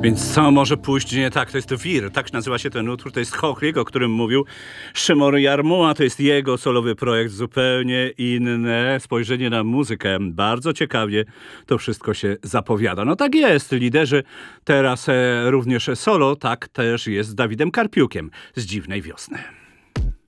Więc co może pójść nie tak? To jest Wir, tak nazywa się ten utwór, to jest Chochlik, o którym mówił Szymon Jarmuła, to jest jego solowy projekt, zupełnie inne spojrzenie na muzykę. Bardzo ciekawie to wszystko się zapowiada. No tak jest, liderzy teraz również solo, tak też jest z Dawidem Karpiukiem z Dziwnej Wiosny.